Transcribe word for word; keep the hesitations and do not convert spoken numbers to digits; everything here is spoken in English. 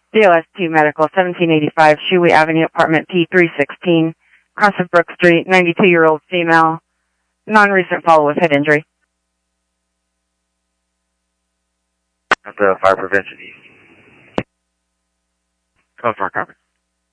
D O S two Medical, seventeen eighty-five Shoeway Avenue, apartment P three sixteen, cross of Brook Street, ninety-two-year-old female, non-recent fall with head injury. At the fire prevention east. Come for a copy.